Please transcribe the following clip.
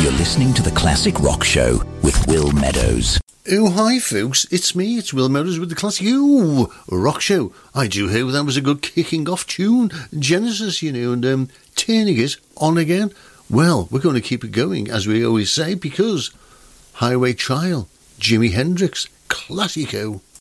You're listening to The Classic Rock Show with Will Meadows. Oh, hi folks, it's me, it's Will Meadows with The Classic Rock Show. I do hope that was a good kicking off tune, Genesis, you know, and turning it on again. Well, we're going to keep it going, as we always say, because Highway Trial, Jimi Hendrix, Classico.